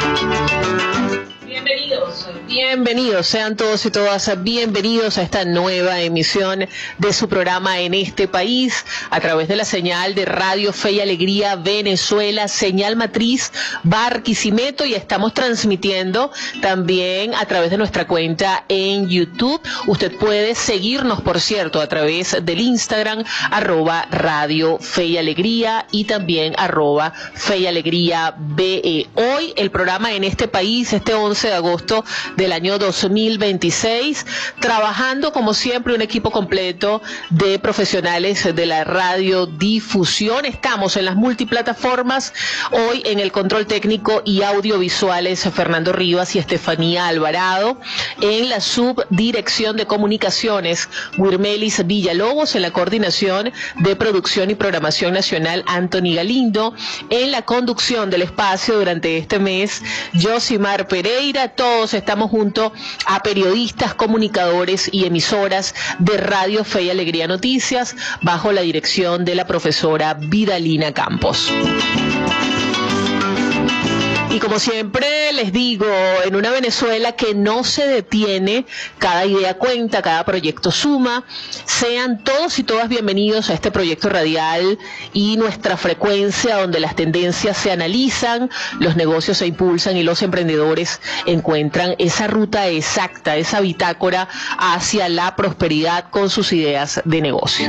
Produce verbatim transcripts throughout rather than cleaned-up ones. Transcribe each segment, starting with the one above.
Bienvenidos, bienvenidos, sean todos y todas bienvenidos a esta nueva emisión de su programa En Este País, a través de la señal de Radio Fe y Alegría Venezuela, señal matriz Barquisimeto, y estamos transmitiendo también a través de nuestra cuenta en YouTube. Usted puede seguirnos, por cierto, a través del Instagram, arroba Radio Fe y Alegría, y también arroba Fe y Alegría B E. Hoy el programa En Este País, este once de agosto del año dos mil veintiséis, trabajando como siempre un equipo completo de profesionales de la radiodifusión. Estamos en las multiplataformas, hoy en el control técnico y audiovisuales Fernando Rivas y Estefanía Alvarado, en la subdirección de comunicaciones Wirmelis Villalobos, en la coordinación de producción y programación nacional Anthony Galindo, en la conducción del espacio durante este mes Josimar Pereira. Todos estamos junto a periodistas, comunicadores y emisoras de Radio Fe y Alegría Noticias, bajo la dirección de la profesora Vidalina Campos. Y como siempre les digo, en una Venezuela que no se detiene, cada idea cuenta, cada proyecto suma. Sean todos y todas bienvenidos a este proyecto radial y nuestra frecuencia, donde las tendencias se analizan, los negocios se impulsan y los emprendedores encuentran esa ruta exacta, esa bitácora hacia la prosperidad con sus ideas de negocio.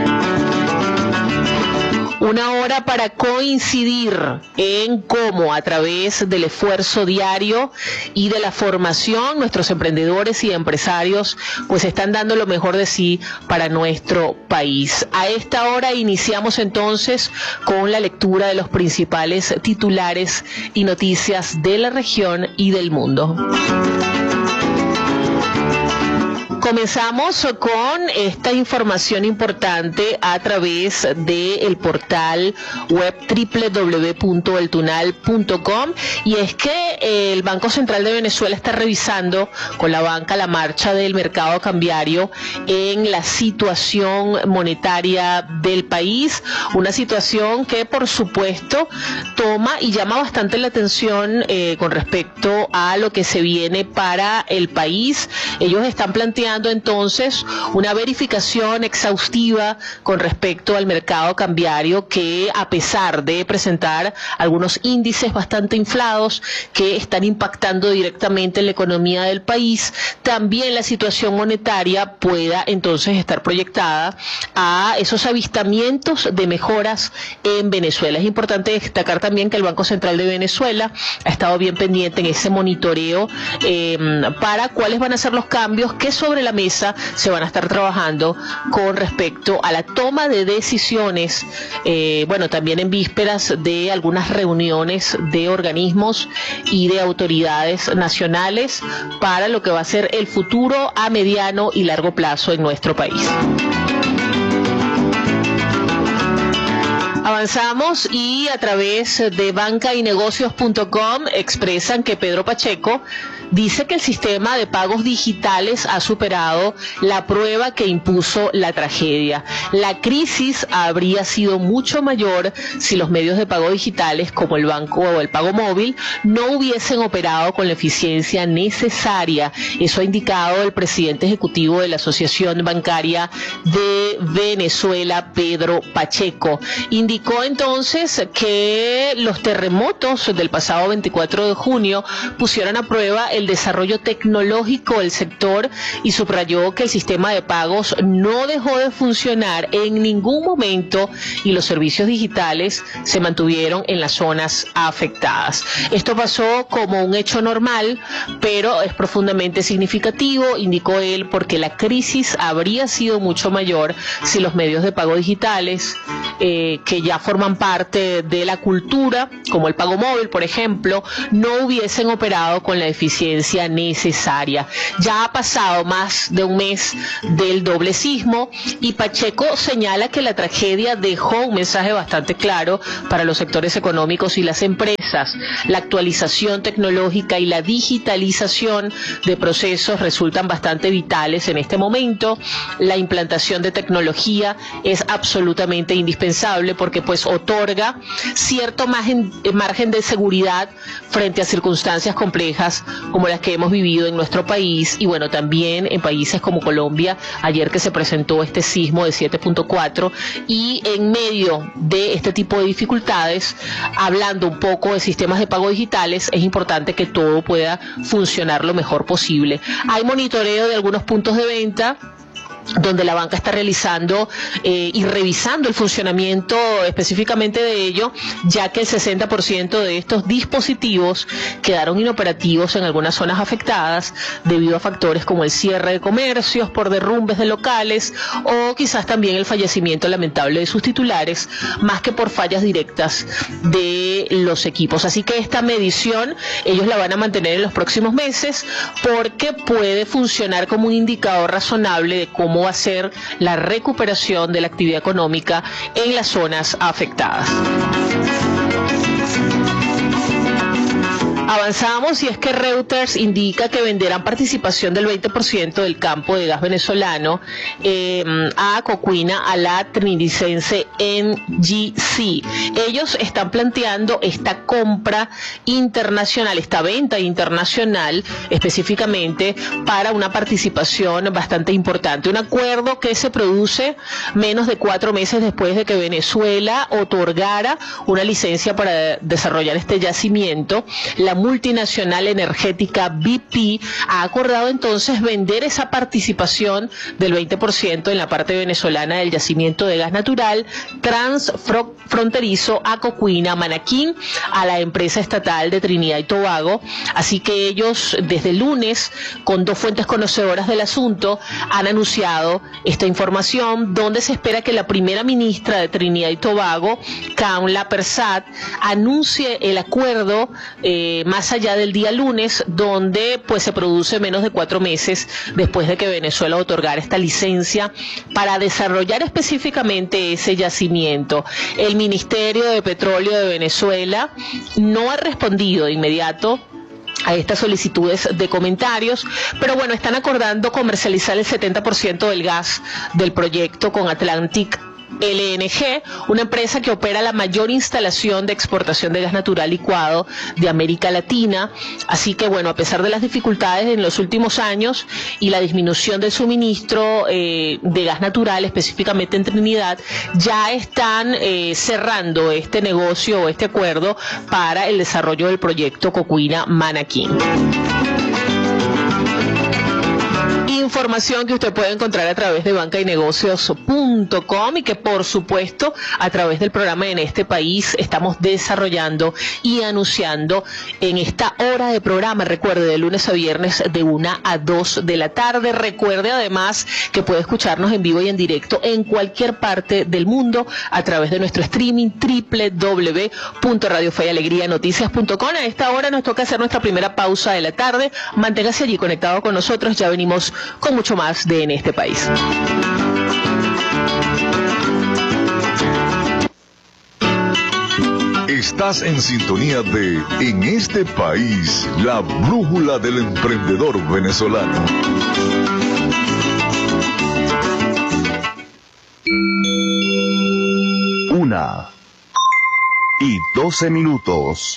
Una hora para coincidir en cómo, a través del esfuerzo diario y de la formación, nuestros emprendedores y empresarios pues están dando lo mejor de sí para nuestro país. A esta hora iniciamos entonces con la lectura de los principales titulares y noticias de la región y del mundo. Comenzamos con esta información importante a través del portal web doble u doble u doble u punto el tunal punto com, y es que el Banco Central de Venezuela está revisando con la banca la marcha del mercado cambiario en la situación monetaria del país, una situación que por supuesto toma y llama bastante la atención eh, con respecto a lo que se viene para el país. Ellos están planteando entonces una verificación exhaustiva con respecto al mercado cambiario, que a pesar de presentar algunos índices bastante inflados que están impactando directamente en la economía del país, también la situación monetaria pueda entonces estar proyectada a esos avistamientos de mejoras en Venezuela. Es importante destacar también que el Banco Central de Venezuela ha estado bien pendiente en ese monitoreo eh, para cuáles van a ser los cambios que sobre la mesa se van a estar trabajando con respecto a la toma de decisiones, eh, bueno, también en vísperas de algunas reuniones de organismos y de autoridades nacionales para lo que va a ser el futuro a mediano y largo plazo en nuestro país. Avanzamos y a través de banca y negocios punto com expresan que Pedro Pacheco dice que el sistema de pagos digitales ha superado la prueba que impuso la tragedia. La crisis habría sido mucho mayor si los medios de pago digitales como el banco o el pago móvil no hubiesen operado con la eficiencia necesaria. Eso ha indicado el presidente ejecutivo de la Asociación Bancaria de Venezuela, Pedro Pacheco. Indicó entonces que los terremotos del pasado veinticuatro de junio pusieron a prueba el desarrollo tecnológico del sector y subrayó que el sistema de pagos no dejó de funcionar en ningún momento y los servicios digitales se mantuvieron en las zonas afectadas. Esto pasó como un hecho normal, pero es profundamente significativo, indicó él, porque la crisis habría sido mucho mayor si los medios de pago digitales, eh, que ya forman parte de la cultura, como el pago móvil, por ejemplo, no hubiesen operado con la eficiencia necesaria. Ya ha pasado más de un mes del doble sismo y Pacheco señala que la tragedia dejó un mensaje bastante claro para los sectores económicos y las empresas. La actualización tecnológica y la digitalización de procesos resultan bastante vitales en este momento. La implantación de tecnología es absolutamente indispensable indispensable porque pues otorga cierto margen, margen de seguridad frente a circunstancias complejas como las que hemos vivido en nuestro país y bueno, también en países como Colombia, ayer que se presentó este sismo de siete punto cuatro y en medio de este tipo de dificultades, hablando un poco de sistemas de pago digitales, es importante que todo pueda funcionar lo mejor posible. Hay monitoreo de algunos puntos de venta donde la banca está realizando eh, y revisando el funcionamiento específicamente de ello, ya que el sesenta por ciento de estos dispositivos quedaron inoperativos en algunas zonas afectadas debido a factores como el cierre de comercios por derrumbes de locales o quizás también el fallecimiento lamentable de sus titulares, más que por fallas directas de los equipos. Así que esta medición ellos la van a mantener en los próximos meses porque puede funcionar como un indicador razonable de cómo cómo va a ser la recuperación de la actividad económica en las zonas afectadas. Avanzamos y es que Reuters indica que venderán participación del veinte por ciento del campo de gas venezolano eh, a Cocuina, a la trinitense N G C. Ellos están planteando esta compra internacional, esta venta internacional específicamente para una participación bastante importante. Un acuerdo que se produce menos de cuatro meses después de que Venezuela otorgara una licencia para desarrollar este yacimiento. La multinacional energética B P ha acordado entonces vender esa participación del veinte por ciento en la parte venezolana del yacimiento de gas natural transfronterizo a Cocuina, Manaquín, a la empresa estatal de Trinidad y Tobago. Así que ellos desde el lunes, con dos fuentes conocedoras del asunto, han anunciado esta información donde se espera que la primera ministra de Trinidad y Tobago, Kamla Persad, anuncie el acuerdo eh, más allá del día lunes, donde pues se produce menos de cuatro meses después de que Venezuela otorgara esta licencia para desarrollar específicamente ese yacimiento. El Ministerio de Petróleo de Venezuela no ha respondido de inmediato a estas solicitudes de comentarios, pero bueno, están acordando comercializar el setenta por ciento del gas del proyecto con Atlantic L N G, una empresa que opera la mayor instalación de exportación de gas natural licuado de América Latina. Así que bueno, a pesar de las dificultades en los últimos años y la disminución del suministro eh, de gas natural, específicamente en Trinidad, ya están eh, cerrando este negocio o este acuerdo para el desarrollo del proyecto Cocuina Manaquín. Información que usted puede encontrar a través de banca y negocios punto com y que por supuesto a través del programa En Este País estamos desarrollando y anunciando en esta hora de programa. Recuerde, de lunes a viernes de una a dos de la tarde. Recuerde además que puede escucharnos en vivo y en directo en cualquier parte del mundo a través de nuestro streaming doble u doble u doble u punto radio fe y alegría noticias punto com. A esta hora nos toca hacer nuestra primera pausa de la tarde. Manténgase allí conectado con nosotros, ya venimos con mucho más de En Este País. Estás en sintonía de En Este País, la brújula del emprendedor venezolano. Una y doce minutos.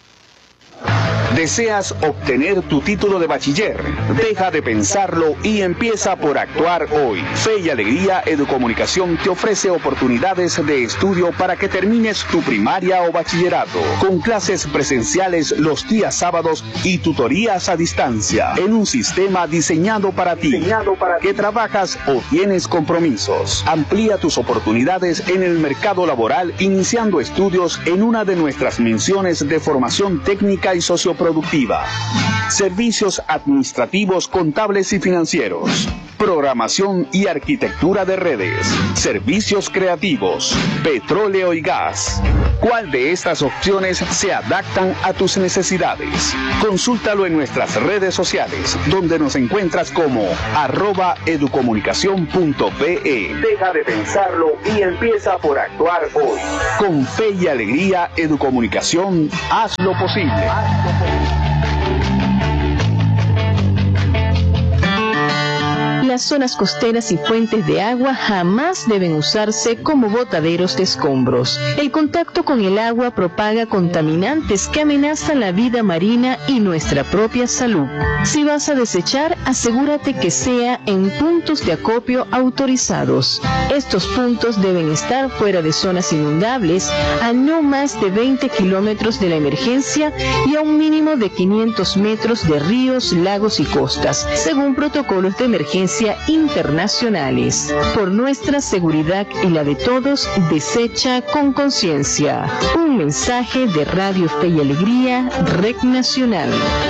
¿Deseas obtener tu título de bachiller? Deja de pensarlo y empieza por actuar hoy. Fe y Alegría Educomunicación te ofrece oportunidades de estudio para que termines tu primaria o bachillerato, con clases presenciales los días sábados y tutorías a distancia, en un sistema diseñado para ti, diseñado para que trabajas o tienes compromisos. Amplía tus oportunidades en el mercado laboral iniciando estudios en una de nuestras menciones de formación técnica y socioprofesional productiva, servicios administrativos, contables y financieros, programación y arquitectura de redes, servicios creativos, petróleo y gas. ¿Cuál de estas opciones se adaptan a tus necesidades? Consúltalo en nuestras redes sociales, donde nos encuentras como arroba educomunicación punto pe. Deja de pensarlo y empieza por actuar hoy. Con Fe y Alegría Educomunicación, haz lo posible. Haz lo posible. La Las zonas costeras y fuentes de agua jamás deben usarse como botaderos de escombros. El contacto con el agua propaga contaminantes que amenazan la vida marina y nuestra propia salud. Si vas a desechar, asegúrate que sea en puntos de acopio autorizados. Estos puntos deben estar fuera de zonas inundables, a no más de veinte kilómetros de la emergencia y a un mínimo de quinientos metros de ríos, lagos y costas, según protocolos de emergencia internacionales. Por nuestra seguridad y la de todos, desecha con conciencia. Un mensaje de Radio Fe y Alegría, Red Nacional.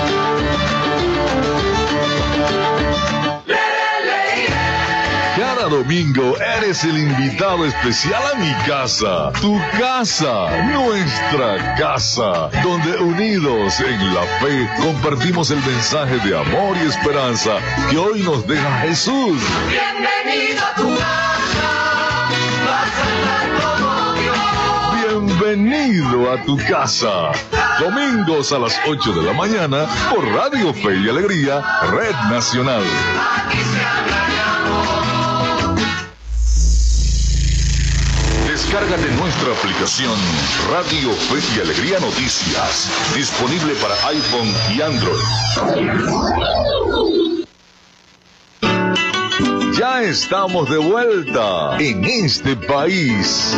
Cada domingo eres el invitado especial a mi casa, tu casa, nuestra casa, donde unidos en la fe compartimos el mensaje de amor y esperanza que hoy nos deja Jesús. Bienvenido a tu casa, vas a estar como Dios. Bienvenido a tu casa. Domingos a las ocho de la mañana por Radio Fe y Alegría, Red Nacional. Aquí se habla de amor. Descárgate nuestra aplicación Radio Fe y Alegría Noticias, disponible para iPhone y Android. Ya estamos de vuelta en este país.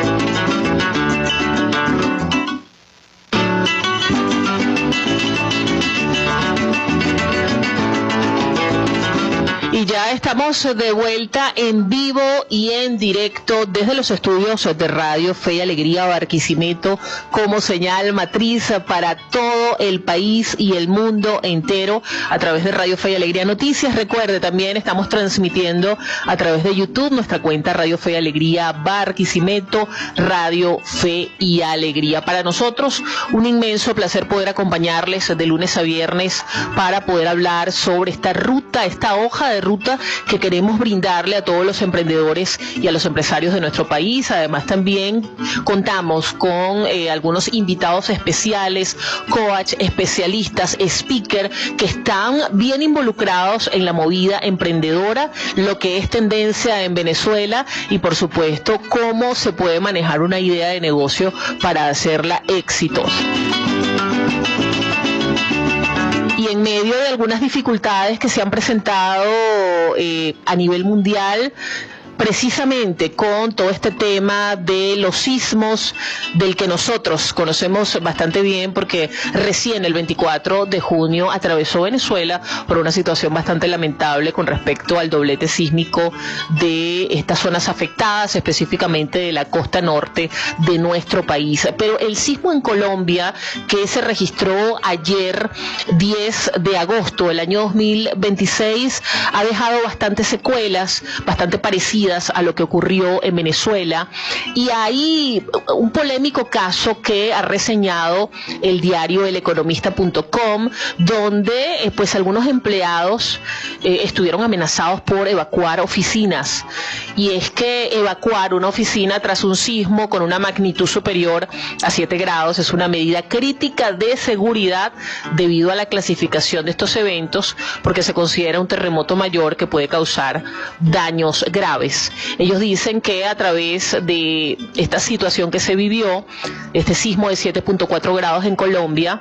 Y ya estamos de vuelta en vivo y en directo desde los estudios de Radio Fe y Alegría Barquisimeto como señal matriz para todo el país y el mundo entero a través de Radio Fe y Alegría Noticias. Recuerde, también estamos transmitiendo a través de YouTube nuestra cuenta Radio Fe y Alegría Barquisimeto, Radio Fe y Alegría. Para nosotros un inmenso placer poder acompañarles de lunes a viernes para poder hablar sobre esta ruta, esta hoja de ruta que queremos brindarle a todos los emprendedores y a los empresarios de nuestro país. Además, también contamos con eh, algunos invitados especiales, coach, especialistas, speaker, que están bien involucrados en la movida emprendedora, lo que es tendencia en Venezuela y, por supuesto, cómo se puede manejar una idea de negocio para hacerla exitosa. Y en medio de algunas dificultades que se han presentado eh, a nivel mundial, precisamente con todo este tema de los sismos, del que nosotros conocemos bastante bien porque recién el veinticuatro de junio atravesó Venezuela por una situación bastante lamentable con respecto al doblete sísmico de estas zonas afectadas, específicamente de la costa norte de nuestro país. Pero el sismo en Colombia, que se registró ayer diez de agosto del año dos mil veintiséis, ha dejado bastantes secuelas, bastante parecidas a lo que ocurrió en Venezuela, y hay un polémico caso que ha reseñado el diario el economista punto com, donde eh, pues algunos empleados eh, estuvieron amenazados por evacuar oficinas, y es que evacuar una oficina tras un sismo con una magnitud superior a siete grados es una medida crítica de seguridad debido a la clasificación de estos eventos, porque se considera un terremoto mayor que puede causar daños graves. Ellos dicen que a través de esta situación que se vivió, este sismo de siete punto cuatro grados en Colombia,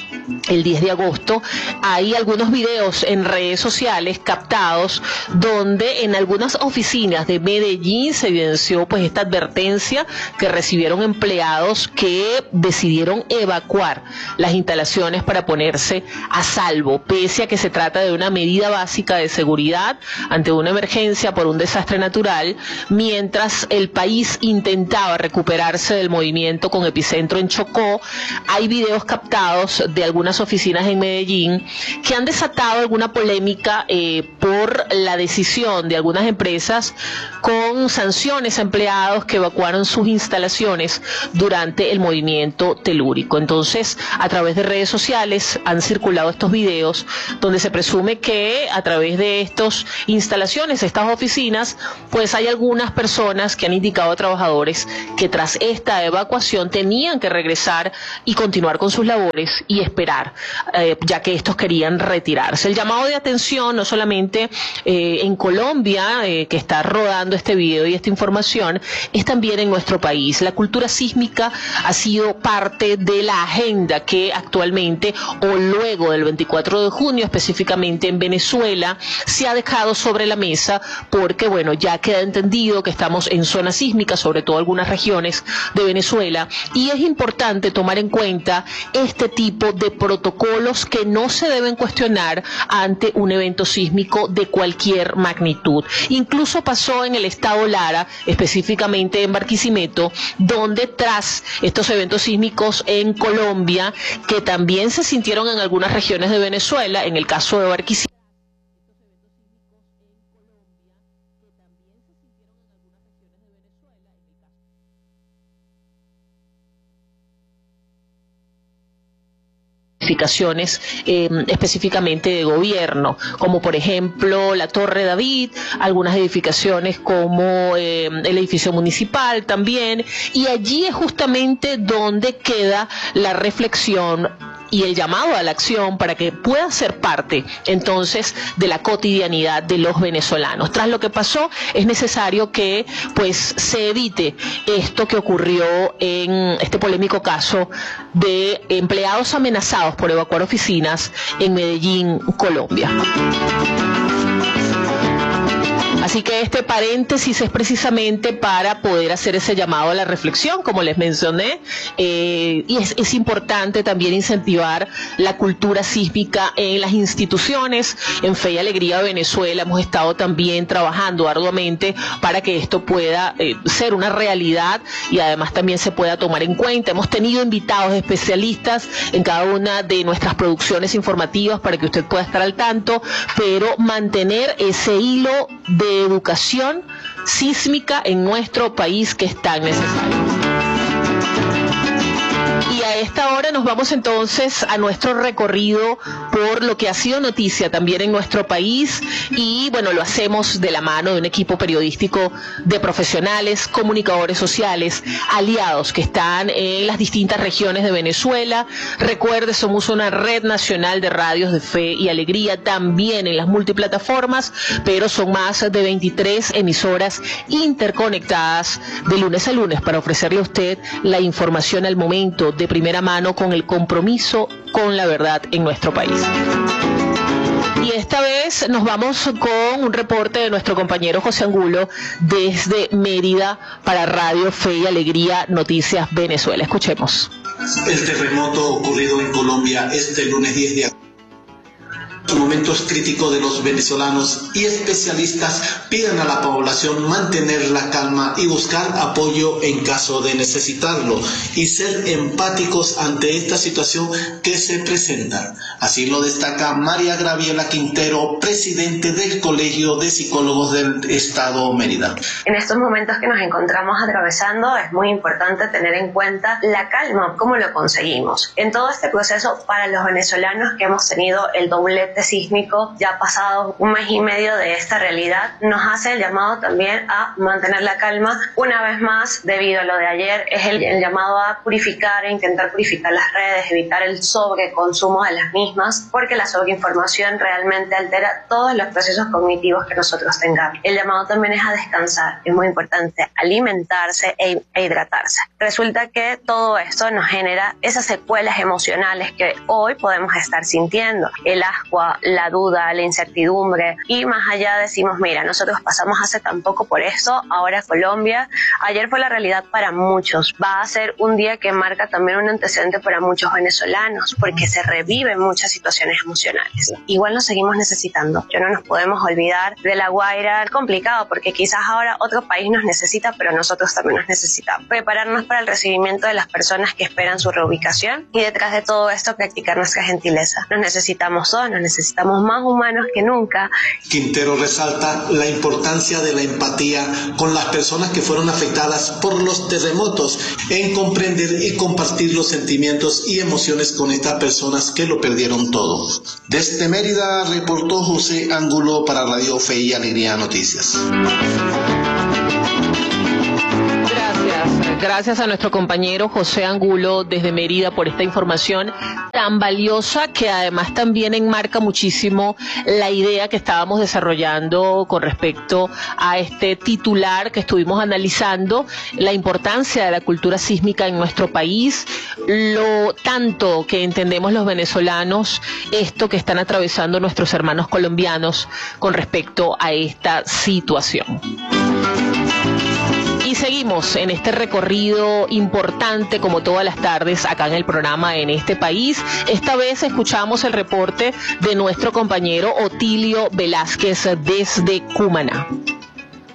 el diez de agosto, hay algunos videos en redes sociales captados donde en algunas oficinas de Medellín se evidenció pues esta advertencia que recibieron empleados que decidieron evacuar las instalaciones para ponerse a salvo, pese a que se trata de una medida básica de seguridad ante una emergencia por un desastre natural, mientras el país intentaba recuperarse del movimiento con epicentro en Chocó. Hay videos captados de algunas oficinas en Medellín que han desatado alguna polémica eh, por la decisión de algunas empresas con sanciones a empleados que evacuaron sus instalaciones durante el movimiento telúrico. Entonces, a través de redes sociales han circulado estos videos donde se presume que a través de estas instalaciones, estas oficinas, pues hay algunas personas que han indicado a trabajadores que tras esta evacuación tenían que regresar y continuar con sus labores y esperar esperar, eh, ya que estos querían retirarse. El llamado de atención, no solamente eh, en Colombia, eh, que está rodando este video y esta información, es también en nuestro país. La cultura sísmica ha sido parte de la agenda que actualmente, o luego del veinticuatro de junio, específicamente en Venezuela, se ha dejado sobre la mesa, porque bueno, ya queda entendido que estamos en zona sísmica, sobre todo algunas regiones de Venezuela, y es importante tomar en cuenta este tipo de protocolos que no se deben cuestionar ante un evento sísmico de cualquier magnitud. Incluso pasó en el estado Lara, específicamente en Barquisimeto, donde tras estos eventos sísmicos en Colombia, que también se sintieron en algunas regiones de Venezuela, en el caso de Barquisimeto, Eh, específicamente de gobierno, como por ejemplo la Torre David, algunas edificaciones como eh, el edificio municipal también, y allí es justamente donde queda la reflexión y el llamado a la acción para que pueda ser parte entonces de la cotidianidad de los venezolanos. Tras lo que pasó, es necesario que pues se evite esto que ocurrió en este polémico caso de empleados amenazados por evacuar oficinas en Medellín, Colombia. Así que este paréntesis es precisamente para poder hacer ese llamado a la reflexión, como les mencioné, eh, y es, es importante también incentivar la cultura sísmica en las instituciones. En Fe y Alegría Venezuela hemos estado también trabajando arduamente para que esto pueda eh, ser una realidad y además también se pueda tomar en cuenta. Hemos tenido invitados especialistas en cada una de nuestras producciones informativas para que usted pueda estar al tanto, pero mantener ese hilo de educación sísmica en nuestro país que es tan necesario. Y a esta hora nos vamos entonces a nuestro recorrido por lo que ha sido noticia también en nuestro país, y bueno, lo hacemos de la mano de un equipo periodístico de profesionales, comunicadores sociales, aliados que están en las distintas regiones de Venezuela. Recuerde, somos una red nacional de radios de Fe y Alegría, también en las multiplataformas, pero son más de veintitrés emisoras interconectadas de lunes a lunes para ofrecerle a usted la información al momento, de primera mano, con el compromiso con la verdad en nuestro país. Y esta vez nos vamos con un reporte de nuestro compañero José Angulo desde Mérida para Radio Fe y Alegría Noticias Venezuela. Escuchemos. El terremoto ocurrido en Colombia este lunes diez de agosto. Momentos críticos de los venezolanos y especialistas piden a la población mantener la calma y buscar apoyo en caso de necesitarlo y ser empáticos ante esta situación que se presenta. Así lo destaca María Graviela Quintero, presidente del Colegio de Psicólogos del Estado Mérida. En estos momentos que nos encontramos atravesando es muy importante tener en cuenta la calma, cómo lo conseguimos. En todo este proceso, para los venezolanos que hemos tenido el doblete sísmico, ya pasado un mes y medio de esta realidad, nos hace el llamado también a mantener la calma. Una vez más, debido a lo de ayer, es el, el llamado a purificar e intentar purificar las redes, evitar el sobreconsumo de las mismas, porque la sobreinformación realmente altera todos los procesos cognitivos que nosotros tengamos. El llamado también es a descansar, es muy importante alimentarse e, e hidratarse. Resulta que todo esto nos genera esas secuelas emocionales que hoy podemos estar sintiendo, el asco, la duda, la incertidumbre, y más allá decimos, mira, nosotros pasamos hace tan poco por esto, ahora Colombia, ayer fue la realidad para muchos, va a ser un día que marca también un antecedente para muchos venezolanos, porque se reviven muchas situaciones emocionales. Igual nos seguimos necesitando, yo no nos podemos olvidar de La Guaira, es complicado porque quizás ahora otro país nos necesita, pero nosotros también nos necesitamos. Prepararnos para el recibimiento de las personas que esperan su reubicación y detrás de todo esto practicar nuestra gentileza. Nos necesitamos todos, nos necesitamos más humanos que nunca. Quintero resalta la importancia de la empatía con las personas que fueron afectadas por los terremotos, en comprender y compartir los sentimientos y emociones con estas personas que lo perdieron todo. Desde Mérida reportó José Angulo para Radio Fe y Alegría Noticias. Gracias. Gracias a nuestro compañero José Angulo desde Mérida por esta información tan valiosa, que además también enmarca muchísimo la idea que estábamos desarrollando con respecto a este titular que estuvimos analizando, la importancia de la cultura sísmica en nuestro país, lo tanto que entendemos los venezolanos esto que están atravesando nuestros hermanos colombianos con respecto a esta situación. Y seguimos en este recorrido importante, como todas las tardes, acá en el programa En este País. Esta vez escuchamos el reporte de nuestro compañero Otilio Velázquez desde Cumaná.